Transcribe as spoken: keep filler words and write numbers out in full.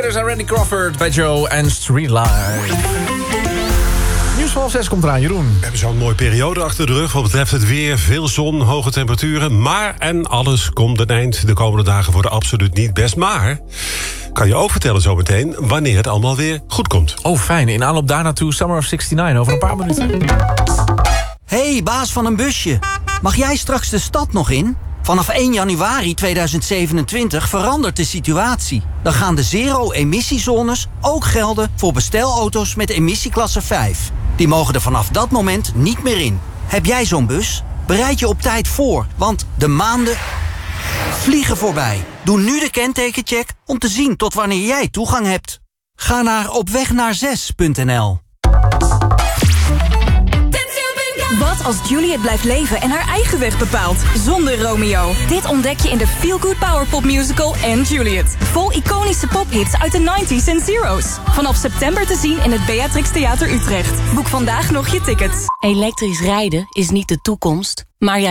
Riders en Randy Crawford bij Joe en Street Life. Nieuws van half zes komt eraan, Jeroen. We hebben zo'n mooie periode achter de rug. Wat betreft het weer, veel zon, hoge temperaturen. Maar en alles komt een eind. De komende dagen worden absoluut niet best. Maar kan je ook vertellen zometeen wanneer het allemaal weer goed komt. Oh, fijn. In aanloop daar naartoe Summer of zestignegentig over een paar minuten. Hey, baas van een busje. Mag jij straks de stad nog in? Vanaf één januari tweeduizend zevenentwintig verandert de situatie. Dan gaan de zero-emissiezones ook gelden voor bestelauto's met emissieklasse vijf. Die mogen er vanaf dat moment niet meer in. Heb jij zo'n bus? Bereid je op tijd voor, want de maanden vliegen voorbij. Doe nu de kentekencheck om te zien tot wanneer jij toegang hebt. Ga naar opwegnaar6 punt n l. Wat als Juliet blijft leven en haar eigen weg bepaalt, zonder Romeo? Dit ontdek je in de Feel Good Powerpop musical and Juliet. Vol iconische pophits uit de nineties en zeros. Vanaf september te zien in het Beatrix Theater Utrecht. Boek vandaag nog je tickets. Elektrisch rijden is niet de toekomst, maar